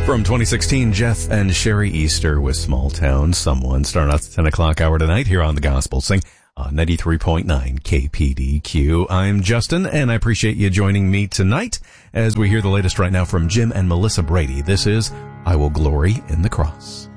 From 2016, Jeff and Sherry Easter with Small Town Someone, starting out the 10 o'clock hour tonight here on the Gospel Sing on 93.9 KPDQ. I'm Justin, and I appreciate you joining me tonight as we hear the latest right now from Jim and Melissa Brady. This is I Will Glory in the Cross.